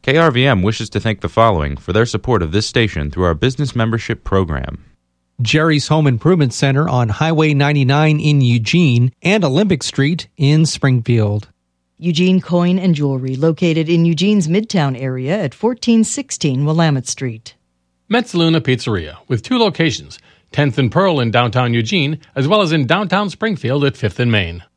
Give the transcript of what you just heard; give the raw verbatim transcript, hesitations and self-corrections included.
K R V M wishes to thank the following for their support of this station through our business membership program. Jerry's Home Improvement Center on Highway ninety-nine in Eugene and Olympic Street in Springfield. Eugene Coin and Jewelry, located in Eugene's Midtown area at fourteen sixteen Willamette Street. Metzaluna Pizzeria, with two locations, tenth and Pearl in downtown Eugene, as well as in downtown Springfield at fifth and Main.